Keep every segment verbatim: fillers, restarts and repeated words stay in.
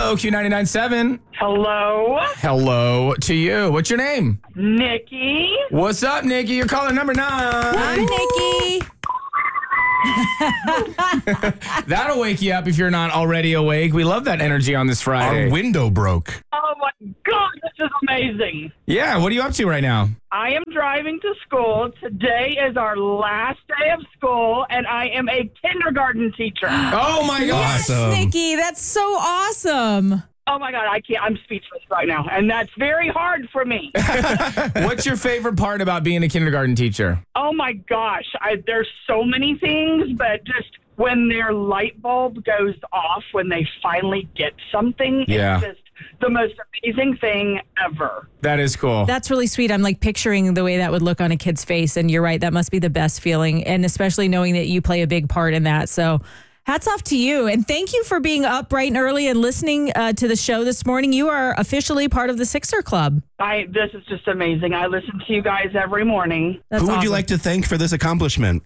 Hello, Q ninety-nine point seven. Hello, Hello to you. What's your name? Nikki. What's up, Nikki? You're caller number nine. Hi, Nikki. That'll wake you up if you're not already awake. We love that energy on this Friday. Our window broke. Oh my God, this is amazing. Yeah, what are you up to right now? I am driving to school. Today is our last day of school, and I am a kindergarten teacher. Oh, my gosh. Awesome. Nikki, that's so awesome. Oh my God, I can't. I'm speechless right now, and that's very hard for me. What's your favorite part about being a kindergarten teacher? Oh my gosh, I, there's so many things, but just when their light bulb goes off, when they finally get something, Yeah. it's just the most amazing thing ever. That is cool. That's really sweet. I'm like picturing the way that would look on a kid's face. And you're right. That must be the best feeling. And especially knowing that you play a big part in that. So hats off to you. And thank you for being up bright and early and listening uh, to the show this morning. You are officially part of the Sixer Club. I this is just amazing. I listen to you guys every morning. That's Who would you awesome. like to thank for this accomplishment?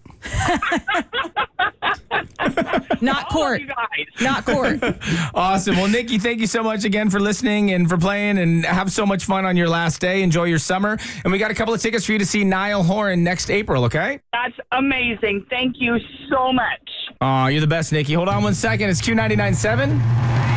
Not All of court. you guys. Not court. Awesome. Well, Nikki, thank you so much again for listening and for playing, and have so much fun on your last day. Enjoy your summer. And we got a couple of tickets for you to see Niall Horan next April, okay? That's amazing. Thank you so much. Aw, you're the best, Nikki. Hold on one second. It's Q ninety-nine point seven.